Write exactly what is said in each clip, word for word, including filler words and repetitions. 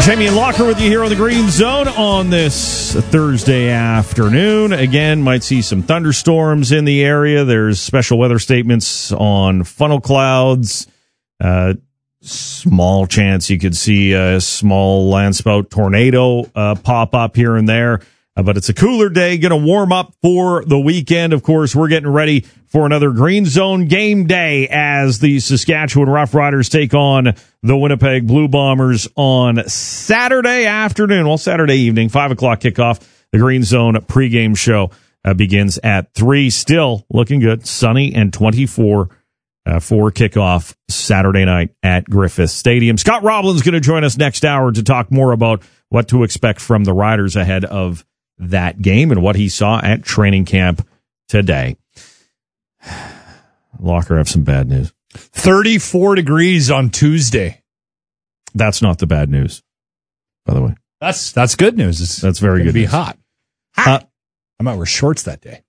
Jamie and Locker with you here on the Green Zone on this Thursday afternoon. Again, might see some thunderstorms in the area. There's special weather statements on funnel clouds. Uh, small chance you could see a small landspout tornado uh, pop up here and there. Uh, but it's a cooler day, going to warm up for the weekend. Of course, we're getting ready for another Green Zone game day as the Saskatchewan Roughriders take on the Winnipeg Blue Bombers on Saturday afternoon. Well, Saturday evening, five o'clock kickoff. The Green Zone pregame show uh, begins at three. Still looking good, sunny and twenty-four uh, for kickoff Saturday night at Griffith Stadium. Scott Roblin's going to join us next hour to talk more about what to expect from the Riders ahead of that game and what he saw at training camp today. Locker, I have some bad news. thirty-four degrees on Tuesday. That's not the bad news, by the way. That's that's good news. It's That's very good be news. hot. hot. Uh, I might wear shorts that day.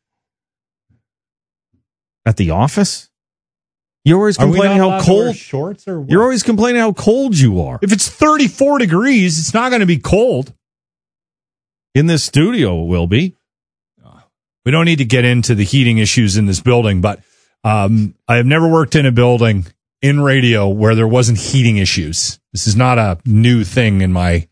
At the office? You're always Are we complaining not how allowed to wear cold shorts or what? You're always complaining how cold you are. If it's thirty-four degrees, it's not going to be cold. In this studio, it will be. We don't need to get into the heating issues in this building, but um, I have never worked in a building in radio where there wasn't heating issues. This is not a new thing in my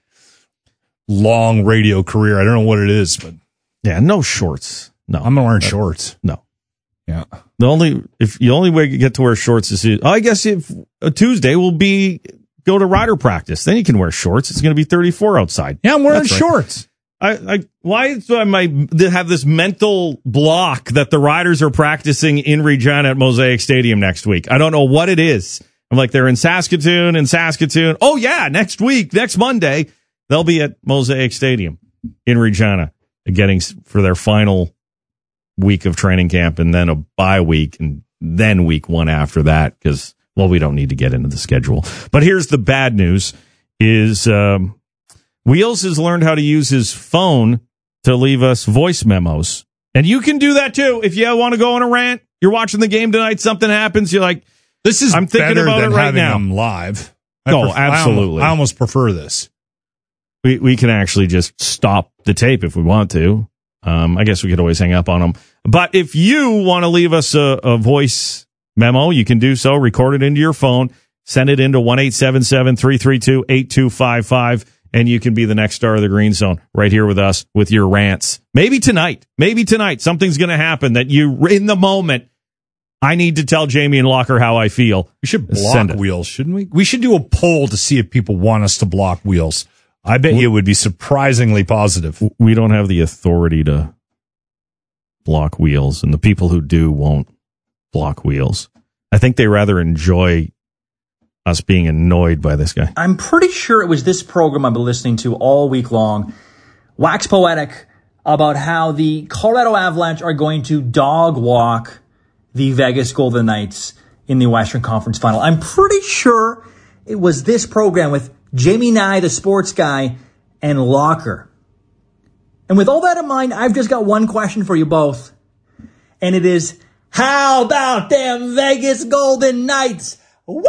long radio career. I don't know what it is, but Yeah, no shorts. No. I'm not wearing shorts. No. Yeah. The only if the only way you get to wear shorts is oh, I guess if a Tuesday will be go to rider practice, then you can wear shorts. It's going to be thirty-four outside. Yeah, I'm wearing That's right. shorts. I, I why do I my, have this mental block that the Riders are practicing in Regina at Mosaic Stadium next week? I don't know what it is. I'm like, they're in Saskatoon and Saskatoon. Oh yeah, next week, next Monday, they'll be at Mosaic Stadium in Regina, getting for their final week of training camp, and then a bye week, and then week one after that. Because well, we don't need to get into the schedule. But here's the bad news: is. Um, Wheels has learned how to use his phone to leave us voice memos. And you can do that too. If you want to go on a rant, you're watching the game tonight, something happens, you're like, this is I'm thinking better about than it right having now. them live. I No, pref- absolutely. I almost, I almost prefer this. We we can actually just stop the tape if we want to. Um, I guess we could always hang up on them. But if you want to leave us a, a voice memo, you can do so. Record it into your phone. Send it into one eight seven seven, three three two, eight two five five. And you can be the next star of the Green Zone right here with us with your rants. Maybe tonight. Maybe tonight something's going to happen that you, in the moment, I need to tell Jamie and Locker how I feel. We should block Wheels, shouldn't we? We should do a poll to see if people want us to block Wheels. I bet you it would be surprisingly positive. We don't have the authority to block Wheels, and the people who do won't block Wheels. I think they rather enjoy us being annoyed by this guy. I'm pretty sure it was this program I've been listening to all week long, wax poetic about how the Colorado Avalanche are going to dog walk the Vegas Golden Knights in the Western Conference Final. I'm pretty sure it was this program with Jamie Nye, the sports guy, and Locker. And with all that in mind, I've just got one question for you both. And it is, how about them Vegas Golden Knights? Woo!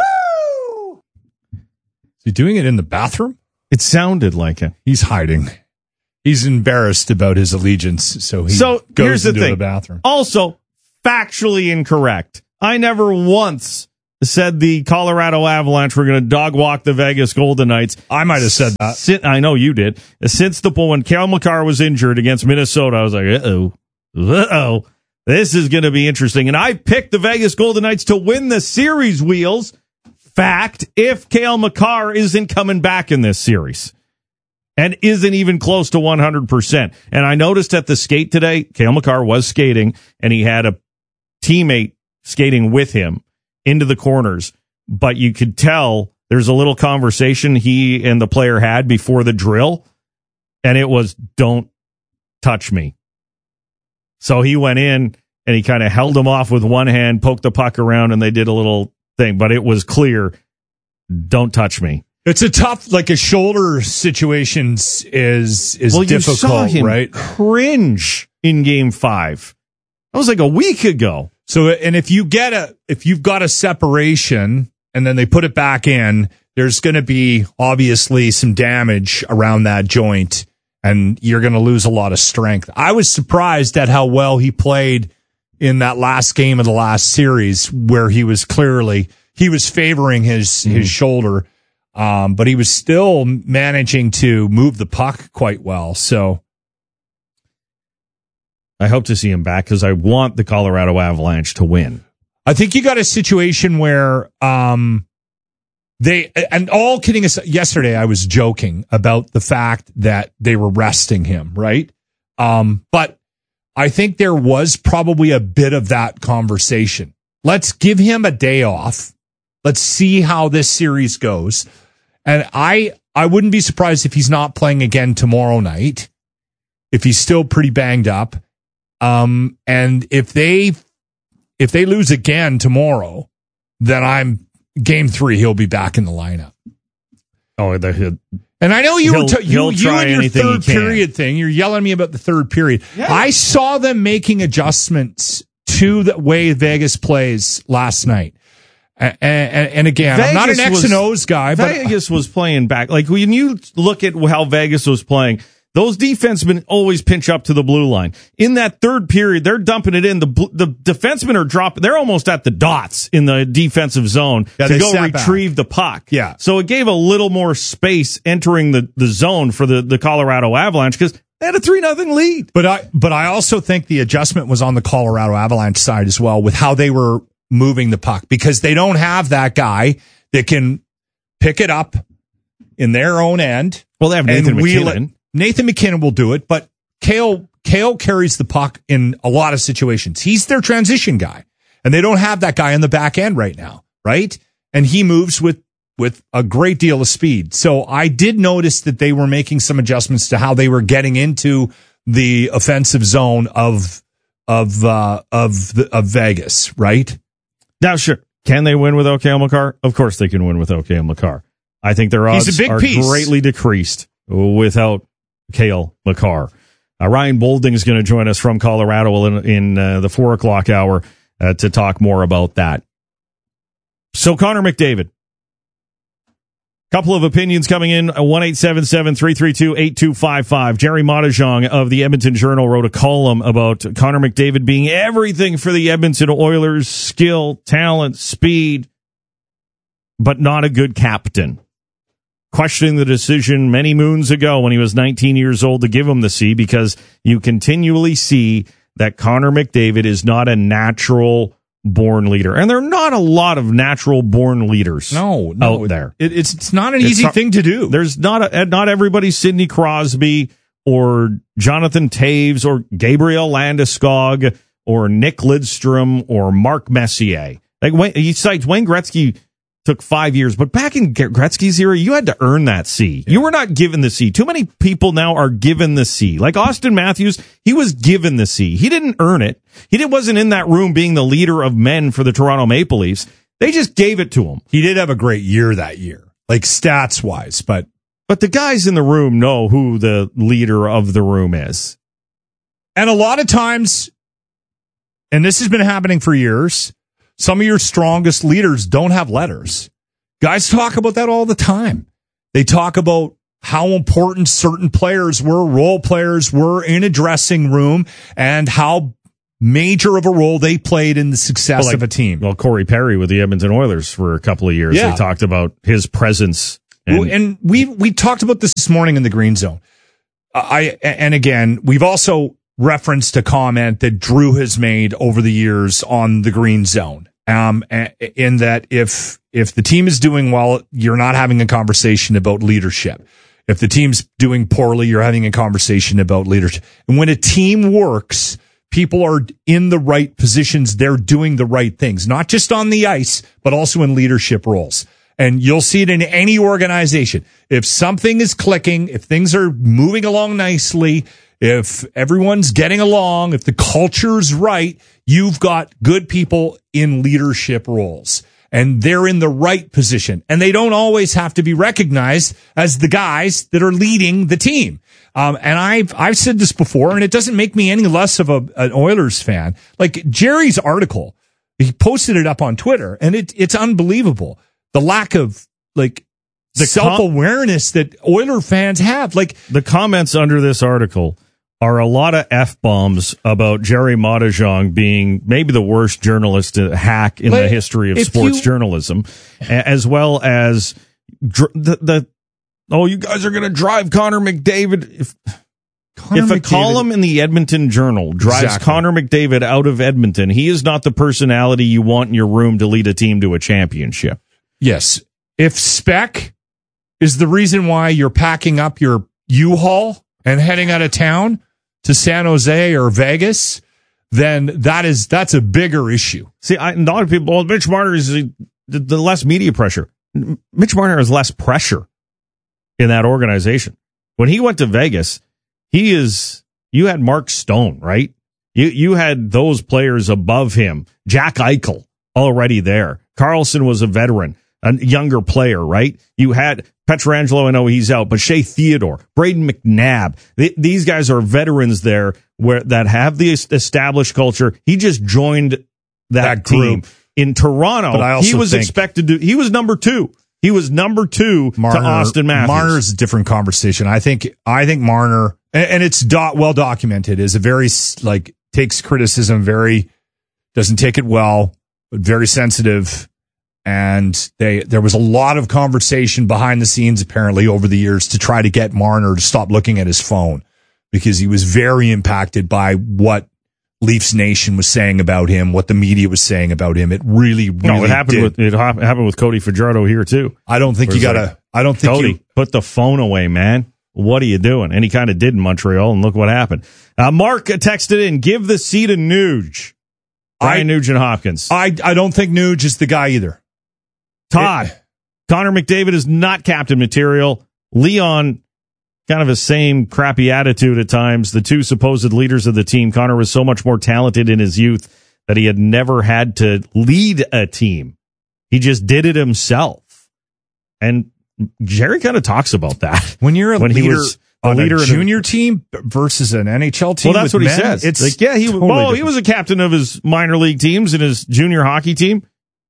Is he doing it in the bathroom? It sounded like it. He's hiding. He's embarrassed about his allegiance, so he so goes here's the into thing. the bathroom. Also, factually incorrect. I never once said the Colorado Avalanche were going to dog walk the Vegas Golden Knights. I might have said that. Sin- I know you did. Since the when Cale Makar was injured against Minnesota, I was like, uh-oh, uh-oh. This is going to be interesting. And I picked the Vegas Golden Knights to win the series, Wheels. Fact, if Cale Makar isn't coming back in this series and isn't even close to one hundred percent. And I noticed at the skate today, Cale Makar was skating, and he had a teammate skating with him into the corners. But you could tell there's a little conversation he and the player had before the drill, and it was, don't touch me. So he went in, and he kind of held him off with one hand, poked the puck around, and they did a little thing, but it was clear, don't touch me. It's a tough, like a shoulder situation is is well, difficult, you saw him right? Cringe in game five. That was like a week ago. So, and if you get a, if you've got a separation and then they put it back in, there's going to be obviously some damage around that joint, and you're going to lose a lot of strength. I was surprised at how well he played in that last game of the last series, where he was clearly he was favoring his mm. his shoulder, um, but he was still managing to move the puck quite well. So I hope to see him back because I want the Colorado Avalanche to win. I think you got a situation where um, they, and all kidding aside, yesterday I was joking about the fact that they were resting him, right? Um, but I think there was probably a bit of that conversation. Let's give him a day off. Let's see how this series goes. And I, I wouldn't be surprised if he's not playing again tomorrow night, if he's still pretty banged up. Um, and if they, if they lose again tomorrow, then I'm game three. He'll be back in the lineup. Oh, the, and I know you were t- you, you and your third he period thing. You're yelling at me about the third period. Yeah. I saw them making adjustments to the way Vegas plays last night. And, and, and again, Vegas I'm not an X was, and O's guy, but Vegas was playing back. Like when you look at how Vegas was playing, those defensemen always pinch up to the blue line. In that third period, they're dumping it in. The the defensemen are dropping. They're almost at the dots in the defensive zone yeah, to go retrieve back. the puck. Yeah. So it gave a little more space entering the, the zone for the, the Colorado Avalanche because they had a three nothing lead. But I but I also think the adjustment was on the Colorado Avalanche side as well with how they were moving the puck, because they don't have that guy that can pick it up in their own end. Well, they have Nathan McKinnon. It. Nathan McKinnon will do it, but Kale Kale carries the puck in a lot of situations. He's their transition guy, and they don't have that guy on the back end right now, right? And he moves with with a great deal of speed. So I did notice that they were making some adjustments to how they were getting into the offensive zone of of uh, of the, of Vegas, right? Now, sure, can they win with Cale Makar? Of course, they can win with Cale Makar. I think their odds are piece. greatly decreased without Cale Makar. Uh, Ryan Bolding is going to join us from Colorado in, in uh, the four o'clock hour uh, to talk more about that. So Connor McDavid. Couple of opinions coming in. one eight seven seven, three three two, eight two five five. Jerry Montajong of the Edmonton Journal wrote a column about Connor McDavid being everything for the Edmonton Oilers: skill, talent, speed, but not a good captain. Questioning the decision many moons ago when he was nineteen years old to give him the C, because you continually see that Connor McDavid is not a natural born leader. And there are not a lot of natural born leaders no, no, out there. It, it's it's not an easy it's, thing to do. There's not a, not everybody's Sidney Crosby or Jonathan Taves or Gabriel Landeskog or Nick Lidstrom or Mark Messier. Like when, he cites Wayne Gretzky took five years, but back in Gretzky's era, you had to earn that C. Yeah. You were not given the C. Too many people now are given the C. Like Austin Matthews, he was given the C. He didn't earn it. He didn't, wasn't in that room being the leader of men for the Toronto Maple Leafs. They just gave it to him. He did have a great year that year, like stats wise, but but the guys in the room know who the leader of the room is. And a lot of times, and this has been happening for years, some of your strongest leaders don't have letters. Guys talk about that all the time. They talk about how important certain players were, role players were in a dressing room, and how major of a role they played in the success well, like, of a team. Well, Corey Perry with the Edmonton Oilers for a couple of years. Yeah. They talked about his presence. And, well, and we we talked about this this morning in the Green Zone. I and again, we've also referenced a comment that Drew has made over the years on the Green Zone. Um, in that if, if the team is doing well, you're not having a conversation about leadership. If the team's doing poorly, you're having a conversation about leadership. And when a team works, people are in the right positions. They're doing the right things, not just on the ice, but also in leadership roles. And you'll see it in any organization. If something is clicking, if things are moving along nicely, if everyone's getting along, if the culture's right, you've got good people in leadership roles, and they're in the right position, and they don't always have to be recognized as the guys that are leading the team. Um, and I've, I've said this before, and it doesn't make me any less of a, an Oilers fan. Like Jerry's article, he posted it up on Twitter, and it, it's unbelievable. The lack of like the self-awareness com- that Oiler fans have. Like, the comments under this article are a lot of F-bombs about Jerry Montejong being maybe the worst journalist hack in like, the history of sports you, journalism, as well as dr- the, the, oh, you guys are going to drive Connor McDavid. If, Connor if a McDavid, column in the Edmonton Journal drives exactly. Connor McDavid out of Edmonton, he is not the personality you want in your room to lead a team to a championship. Yes. If spec is the reason why you're packing up your U-Haul and heading out of town to San Jose or Vegas, then that is that's a bigger issue. See, I, a lot of people, well, Mitch Marner is the, the less media pressure. Mitch Marner has less pressure in that organization. When he went to Vegas, he is, you had Mark Stone, right? You you had those players above him. Jack Eichel already there. Carlson was a veteran, a younger player, right? You had Pietrangelo, I know he's out, but Shea Theodore, Braden McNabb. Th- these guys are veterans there where that have the established culture. He just joined that, that team. Group. In Toronto, he was expected to, he was number two. He was number two Marner, to Austin Matthews. Marner's a different conversation. I think, I think Marner, and, and it's do, well documented, is a very, like, takes criticism very, doesn't take it well, but very sensitive. And they, there was a lot of conversation behind the scenes, apparently, over the years to try to get Marner to stop looking at his phone because he was very impacted by what Leafs Nation was saying about him, what the media was saying about him. It really, really no, it happened did. with it happened with Cody Fajardo here too. I don't think you gotta. Like, I don't think Cody, you put the phone away, man. What are you doing? And he kind of did in Montreal, and look what happened. Uh, Mark texted in, give the seat to Nuge. Brian Nugent Hopkins. I I don't think Nuge is the guy either. Todd, it, Connor McDavid is not captain material. Leon, kind of the same crappy attitude at times. The two supposed leaders of the team. Connor was so much more talented in his youth that he had never had to lead a team. He just did it himself. And Jerry kind of talks about that. When you're a when leader, he was a on leader a junior a, team versus an N H L team. Well, that's what men, he says. It's like, yeah, he, totally well, he was a captain of his minor league teams and his junior hockey team.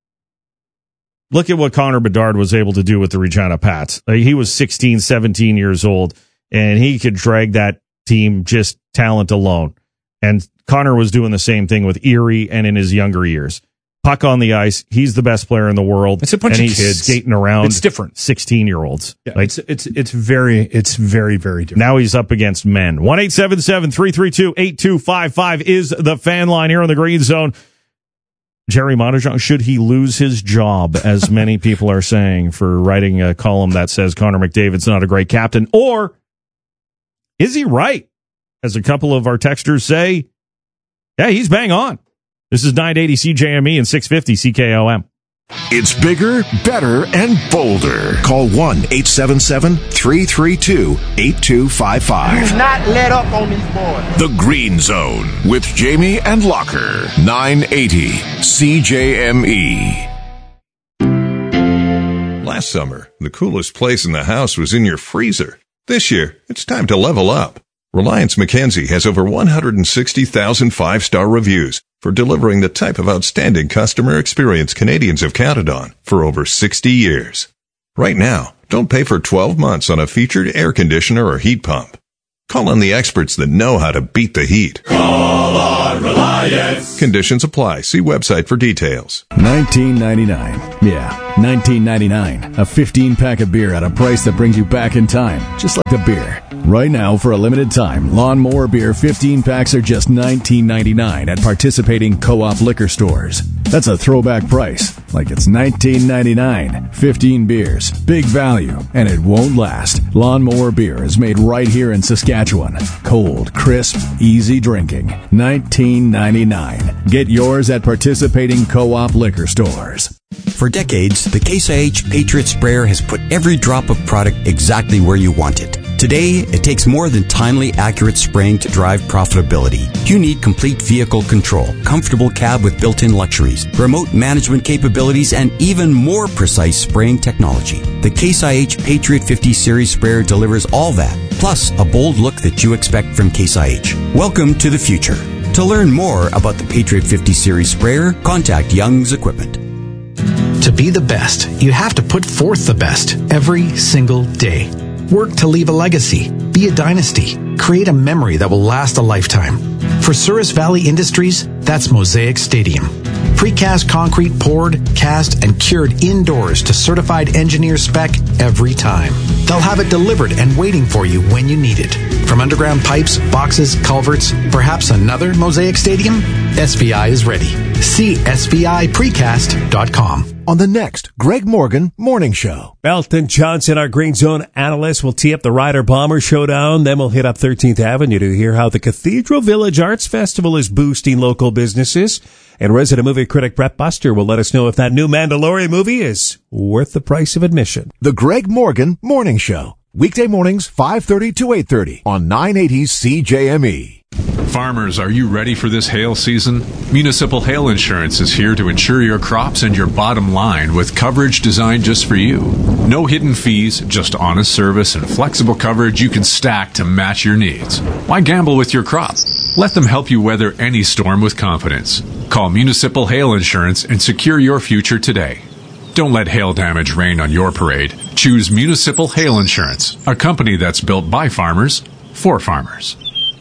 Look at what Connor Bedard was able to do with the Regina Pats. Like, he was sixteen, seventeen years old, and he could drag that team just talent alone. And Connor was doing the same thing with Erie and in his younger years. Puck on the ice, he's the best player in the world. It's a bunch and of he's kids skating around. It's different. sixteen-year-olds. Yeah, like, it's it's it's very it's very very different. Now he's up against men. one eight seven seven, three three two, eight two five five is the fan line here on the Green Zone. Jerry Montejong, should he lose his job, as many people are saying, for writing a column that says Connor McDavid's not a great captain? Or is he right? As a couple of our texters say, yeah, he's bang on. This is nine eighty C J M E and six fifty C K O M. It's bigger, better, and bolder. Call one eight seven seven, three three two, eight two five five. Do not let up on these boys. The Green Zone with Jamie and Locker. nine eighty C J M E. Last summer, the coolest place in the house was in your freezer. This year, it's time to level up. Reliance Mackenzie has over one hundred sixty thousand five-star reviews for delivering the type of outstanding customer experience Canadians have counted on for over sixty years. Right now, don't pay for twelve months on a featured air conditioner or heat pump. Call on the experts that know how to beat the heat. Call on Reliance. Conditions apply. See website for details. nineteen ninety-nine. Yeah, nineteen ninety-nine. A fifteen-pack of beer at a price that brings you back in time, just like the beer. Right now, for a limited time, Lawnmower Beer fifteen packs are just nineteen ninety-nine at participating Co-op liquor stores. That's a throwback price, like it's nineteen ninety-nine. fifteen beers, big value, and it won't last. Lawnmower Beer is made right here in Saskatchewan. Cold, crisp, easy drinking. nineteen ninety-nine. Get yours at participating Co-op liquor stores. For decades, the Case I H Patriot Sprayer has put every drop of product exactly where you want it. Today, it takes more than timely, accurate spraying to drive profitability. You need complete vehicle control, comfortable cab with built-in luxuries, remote management capabilities, and even more precise spraying technology. The Case I H Patriot fifty Series sprayer delivers all that, plus a bold look that you expect from Case I H. Welcome to the future. To learn more about the Patriot fifty Series sprayer, contact Young's Equipment. To be the best, you have to put forth the best every single day. Work to leave a legacy, be a dynasty, create a memory that will last a lifetime. For Souris Valley Industries, that's Mosaic Stadium. Precast concrete poured, cast, and cured indoors to certified engineer spec every time. They'll have it delivered and waiting for you when you need it. From underground pipes, boxes, culverts, perhaps another Mosaic Stadium? S V I is ready. See S V I precast dot com. On the next Greg Morgan Morning Show. Elton Johnson, our Green Zone analyst, will tee up the Rider Bomber Showdown. Then we'll hit up thirteenth Avenue to hear how the Cathedral Village Arts Festival is boosting local businesses. And resident movie critic Brett Buster will let us know if that new Mandalorian movie is worth the price of admission. The Greg Morgan Morning Show. Weekday mornings, five thirty to eight thirty on nine eighty C J M E. Farmers, are you ready for this hail season? Municipal Hail Insurance is here to insure your crops and your bottom line with coverage designed just for you. No hidden fees, just honest service and flexible coverage you can stack to match your needs. Why gamble with your crop? Let them help you weather any storm with confidence. Call Municipal Hail Insurance and secure your future today. Don't let hail damage rain on your parade. Choose Municipal Hail Insurance, a company that's built by farmers, for farmers.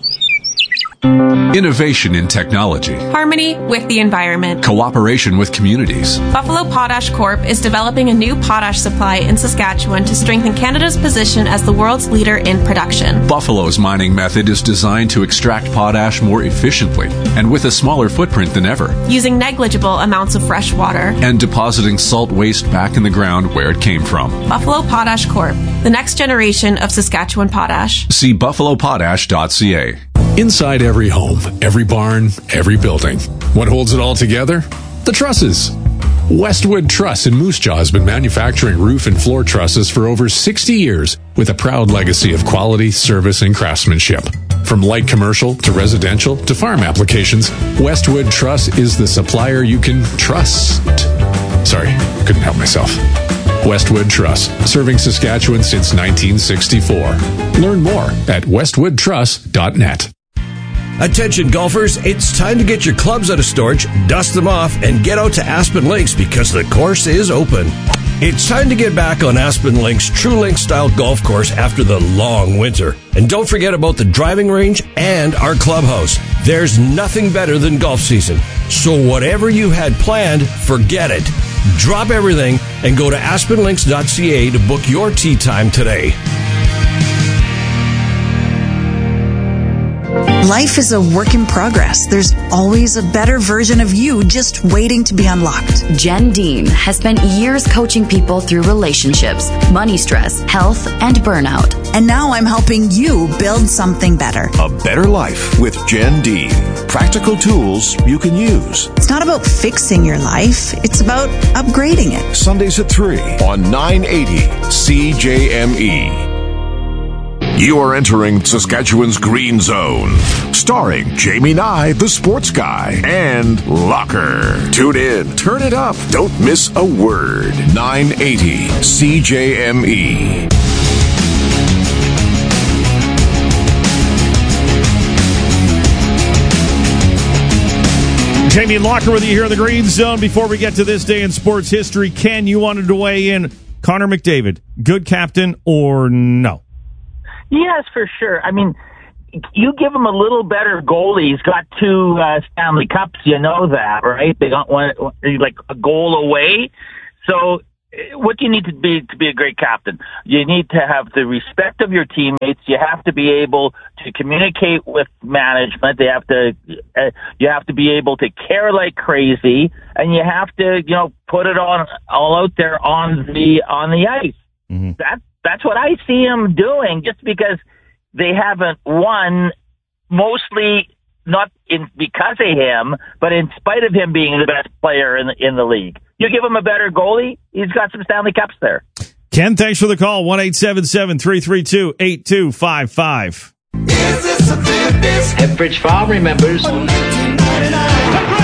Innovation in technology. Harmony with the environment. Cooperation with communities. Buffalo Potash Corp is developing a new potash supply in Saskatchewan to strengthen Canada's position as the world's leader in production. Buffalo's mining method is designed to extract potash more efficiently and with a smaller footprint than ever. Using negligible amounts of fresh water. And depositing salt waste back in the ground where it came from. Buffalo Potash Corp, the next generation of Saskatchewan potash. See buffalo potash dot c a. Inside every home, every barn, every building. What holds it all together? The trusses. Westwood Truss in Moose Jaw has been manufacturing roof and floor trusses for over sixty years with a proud legacy of quality, service, and craftsmanship. From light commercial to residential to farm applications, Westwood Truss is the supplier you can trust. Sorry, couldn't help myself. Westwood Truss, serving Saskatchewan since nineteen sixty-four. Learn more at westwood truss dot net. Attention golfers, it's time to get your clubs out of storage, dust them off, and get out to Aspen Links because the course is open. It's time to get back on Aspen Links' True Link style golf course after the long winter. And don't forget about the driving range and our clubhouse. There's nothing better than golf season. So whatever you had planned, forget it. Drop everything and go to aspen links dot c a to book your tee time today. Life is a work in progress. There's always a better version of you just waiting to be unlocked. Jen Dean has spent years coaching people through relationships, money stress, health, and burnout. And now I'm helping you build something better. A better life with Jen Dean. Practical tools you can use. It's not about fixing your life. It's about upgrading it. Sundays at three on nine eighty C J M E. You are entering Saskatchewan's Green Zone, starring Jamie Nye, the sports guy, and Locker. Tune in, turn it up, don't miss a word. nine eighty C J M E. Jamie and Locker with you here in the Green Zone. Before we get to this day in sports history, Ken, you wanted to weigh in. Connor McDavid, good captain or no? Yes, for sure. I mean, you give him a little better goalie. He's got two uh, Stanley Cups. You know that, right? They got one, like a goal away. So what do you need to be to be a great captain? You need to have the respect of your teammates. You have to be able to communicate with management. They have to, uh, you have to be able to care like crazy, and you have to, you know, put it on all out there on the on the ice. Mm-hmm. That that's what I see him doing. Just because they haven't won, mostly not in because of him, but in spite of him being the best player in the, in the league. You give him a better goalie, he's got some Stanley Cups there. Ken, thanks for the call. one eight seven seven, three three two, eight two five five. Is this a fitness? Epbridge Farm remembers. nineteen ninety-nine.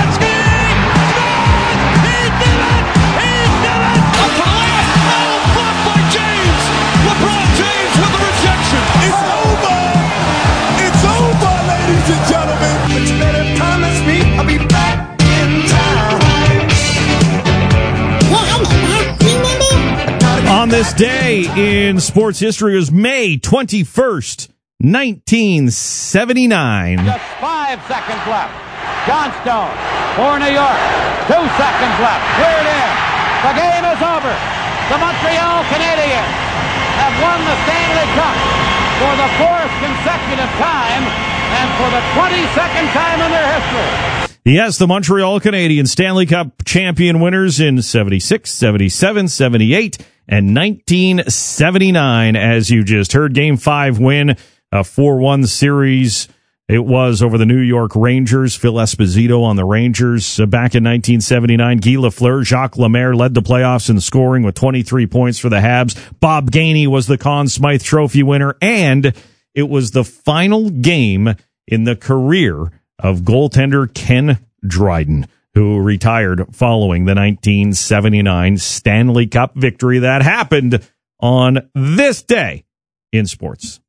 on this day in sports history was May twenty-first, nineteen seventy-nine. Just five seconds left. Johnstone for New York. Two seconds left. Cleared in. The game is over. The Montreal Canadiens have won the Stanley Cup for the fourth consecutive time and for the twenty-second time in their history. Yes, the Montreal Canadiens Stanley Cup champion winners in seventy-six, seventy-seven, seventy-eight, and nineteen seventy-nine. As you just heard, Game five win, a four one series. It was over the New York Rangers. Phil Esposito on the Rangers. Uh, back in nineteen seventy-nine, Guy Lafleur, Jacques Lemaire led the playoffs in scoring with twenty-three points for the Habs. Bob Gainey was the Conn Smythe Trophy winner, and it was the final game in the career of goaltender Ken Dryden, who retired following the nineteen seventy-nine Stanley Cup victory that happened on this day in sports.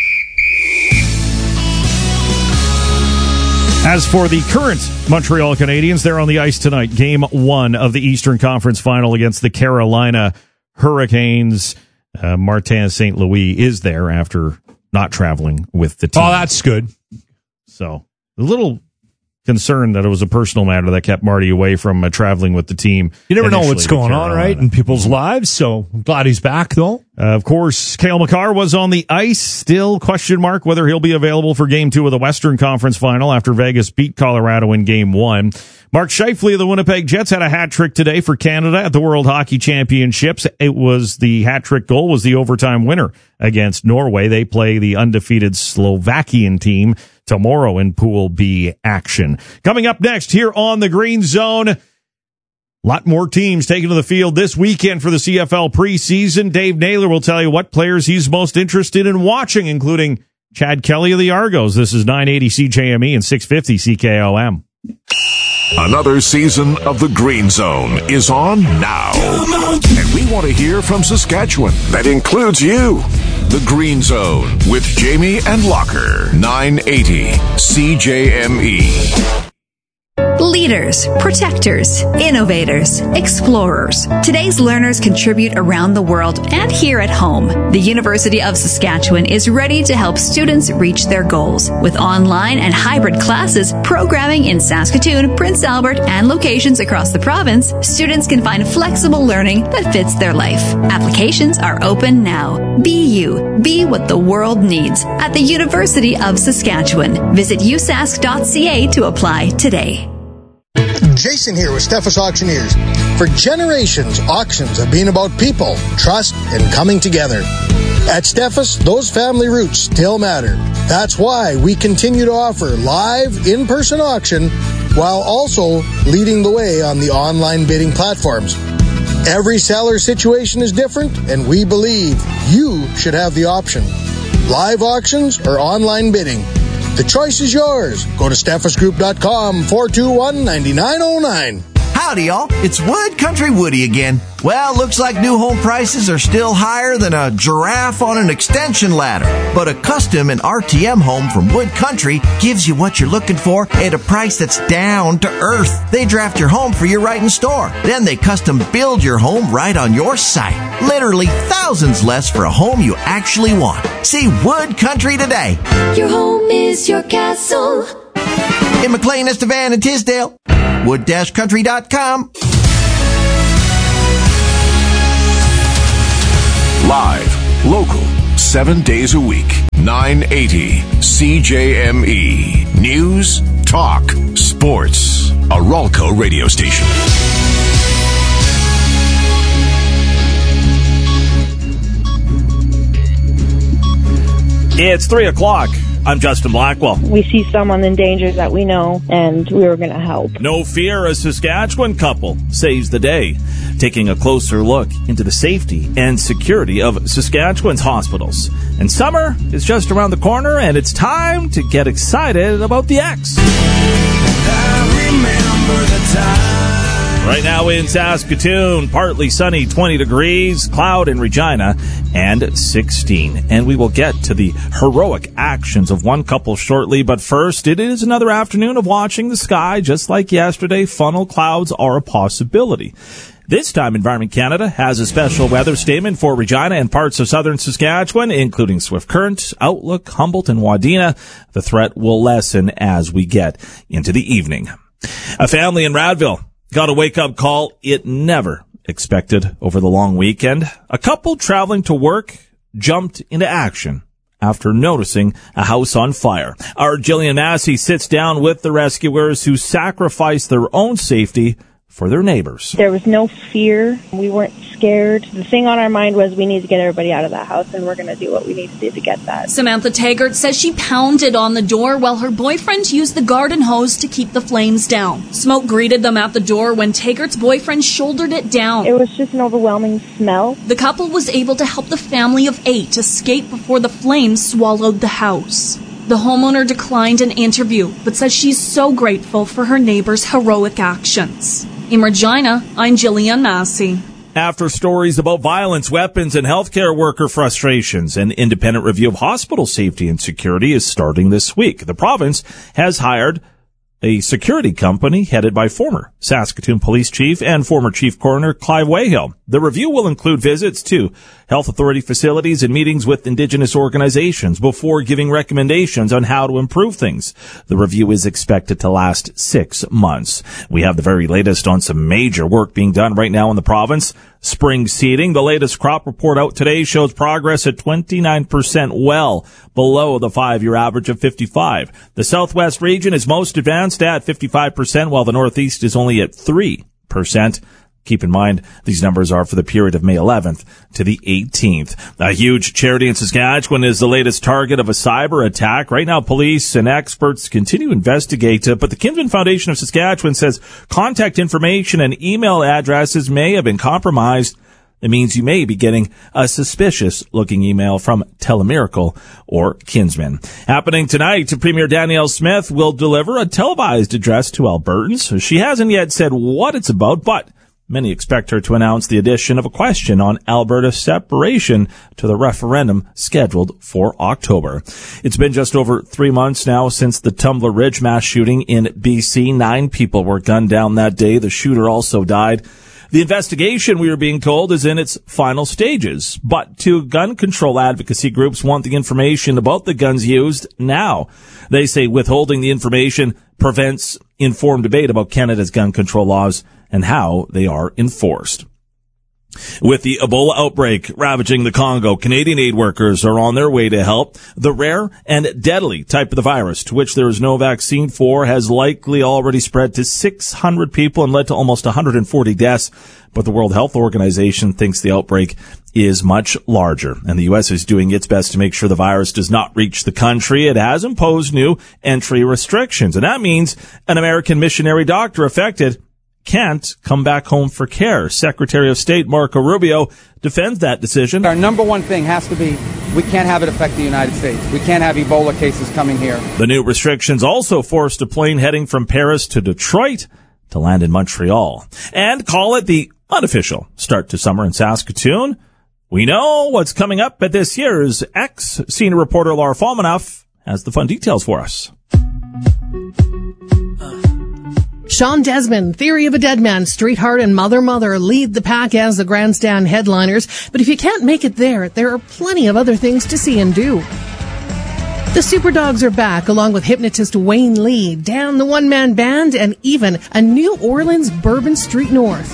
As for the current Montreal Canadiens, they're on the ice tonight. Game one of the Eastern Conference Final against the Carolina Hurricanes. Uh, Martin Saint Louis is there after not traveling with the team. Oh, that's good. So a little concerned that it was a personal matter that kept Marty away from uh, traveling with the team. You never know what's going on, right, in people's lives, so I'm glad he's back, though. Uh, of course, Cale Makar was on the ice. Still question mark whether he'll be available for Game two of the Western Conference Final after Vegas beat Colorado in Game one. Mark Scheifele of the Winnipeg Jets had a hat trick today for Canada at the World Hockey Championships. It was the hat trick goal was the overtime winner against Norway. They play the undefeated Slovakian team tomorrow in Pool B action. Coming up next here on the Green Zone, a lot more teams taking to the field this weekend for the C F L preseason. Dave Naylor will tell you what players he's most interested in watching, including Chad Kelly of the Argos. This is nine eighty C J M E and six fifty C K O M. Another season of the Green Zone is on now. And we want to hear from Saskatchewan. That includes you. The Green Zone with Jamie and Locker. nine eighty C J M E. Leaders, protectors, innovators, explorers. Today's learners contribute around the world and here at home. The University of Saskatchewan is ready to help students reach their goals. With online and hybrid classes, programming in Saskatoon, Prince Albert, and locations across the province, students can find flexible learning that fits their life. Applications are open now. Be you. Be what the world needs at the University of Saskatchewan. Visit u sask dot c a to apply today. Jason here with Steffes Auctioneers. For generations, auctions have been about people, trust, and coming together. At Steffes, those family roots still matter. That's why we continue to offer live, in-person auction while also leading the way on the online bidding platforms. Every seller situation is different, and we believe you should have the option. Live auctions or online bidding. The choice is yours. Go to steffes group dot com, four two one, nine nine zero nine. Howdy, y'all. It's Wood Country Woody again. Well, looks like new home prices are still higher than a giraffe on an extension ladder. But a custom and R T M home from Wood Country gives you what you're looking for at a price that's down to earth. They draft your home for your right in store. Then they custom build your home right on your site. Literally thousands less for a home you actually want. See Wood Country today. Your home is your castle. In McLean, Estevan, and Tisdale. wood dash country dot com. Live, local, seven days a week. nine eighty C J M E. News, talk, sports. A Ralco radio station. It's three o'clock. I'm Justin Blackwell. We see someone in danger that we know, and we were going to help. No fear, a Saskatchewan couple saves the day, taking a closer look into the safety and security of Saskatchewan's hospitals. And summer is just around the corner, and it's time to get excited about the X. I remember the time. Right now in Saskatoon, partly sunny, twenty degrees, cloud in Regina, and sixteen. And we will get to the heroic actions of one couple shortly, but first, it is another afternoon of watching the sky. Just like yesterday, funnel clouds are a possibility. This time, Environment Canada has a special weather statement for Regina and parts of southern Saskatchewan, including Swift Current, Outlook, Humboldt, and Wadena. The threat will lessen as we get into the evening. A family in Radville got a wake-up call it never expected over the long weekend. A couple traveling to work jumped into action after noticing a house on fire. Our Jillian Massey sits down with the rescuers who sacrificed their own safety for their neighbors. There was no fear. We weren't scared. The thing on our mind was we need to get everybody out of that house, and we're going to do what we need to do to get that. Samantha Taggart says she pounded on the door while her boyfriend used the garden hose to keep the flames down. Smoke greeted them at the door when Taggart's boyfriend shouldered it down. It was just an overwhelming smell. The couple was able to help the family of eight escape before the flames swallowed the house. The homeowner declined an interview, but says she's so grateful for her neighbor's heroic actions. In Regina, I'm Jillian Massey. After stories about violence, weapons, and healthcare worker frustrations, an independent review of hospital safety and security is starting this week. The province has hired a security company headed by former Saskatoon Police Chief and former Chief Coroner Clive Wayhill. The review will include visits to health authority facilities and meetings with Indigenous organizations before giving recommendations on how to improve things. The review is expected to last six months. We have the very latest on some major work being done right now in the province. Spring seeding. The latest crop report out today shows progress at twenty-nine percent, well below the five-year average of fifty-five. The Southwest region is most advanced at fifty-five percent, while the Northeast is only at three percent. Keep in mind, these numbers are for the period of May eleventh to the eighteenth. A huge charity in Saskatchewan is the latest target of a cyber attack. Right now, police and experts continue to investigate, but the Kinsman Foundation of Saskatchewan says contact information and email addresses may have been compromised. It means you may be getting a suspicious-looking email from Telemiracle or Kinsman. Happening tonight, Premier Danielle Smith will deliver a televised address to Albertans. She hasn't yet said what it's about, but many expect her to announce the addition of a question on Alberta separation to the referendum scheduled for October. It's been just over three months now since the Tumbler Ridge mass shooting in B C. Nine people were gunned down that day. The shooter also died. The investigation, we are being told, is in its final stages. But two gun control advocacy groups want the information about the guns used now. They say withholding the information prevents informed debate about Canada's gun control laws and how they are enforced. With the Ebola outbreak ravaging the Congo, Canadian aid workers are on their way to help. The rare and deadly type of the virus, to which there is no vaccine for, has likely already spread to six hundred people and led to almost one hundred forty deaths. But the World Health Organization thinks the outbreak is much larger, and the U S is doing its best to make sure the virus does not reach the country. It has imposed new entry restrictions, and that means an American missionary doctor affected can't come back home for care. Secretary of State Marco Rubio defends that decision. Our number one thing has to be we can't have it affect the United States. We can't have Ebola cases coming here. The new restrictions also forced a plane heading from Paris to Detroit to land in Montreal and call it the unofficial start to summer in Saskatoon. We know what's coming up at this year's X. Senior reporter Laura Falmanoff has the fun details for us. Sean Desmond, Theory of a Deadman, Streetheart, and Mother Mother lead the pack as the grandstand headliners. But if you can't make it there, there are plenty of other things to see and do. The Superdogs are back, along with hypnotist Wayne Lee, Dan the One Man Band, and even a New Orleans Bourbon Street North.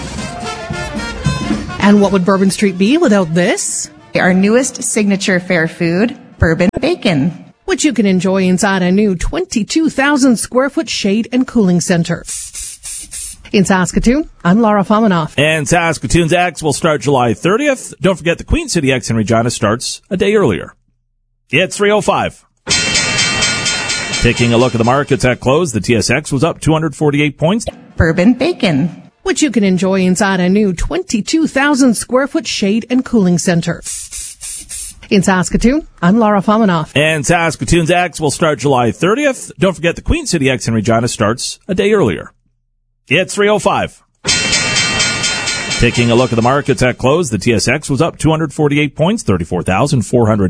And what would Bourbon Street be without this? Our newest signature fair food, bourbon bacon, which you can enjoy inside a new twenty-two thousand square foot shade and cooling center. In Saskatoon, I'm Laura Falmanoff. And Saskatoon's X will start July thirtieth. Don't forget the Queen City X in Regina starts a day earlier. It's three oh five. Taking a look at the markets at close, the T S X was up two hundred forty-eight points. Bourbon bacon, which you can enjoy inside a new twenty-two thousand square foot shade and cooling center. In Saskatoon, I'm Laura Falmanoff. And Saskatoon's X will start July thirtieth. Don't forget the Queen City X in Regina starts a day earlier. It's three oh five. Taking a look at the markets at close, the T S X was up two hundred forty-eight points, thirty-four thousand four hundred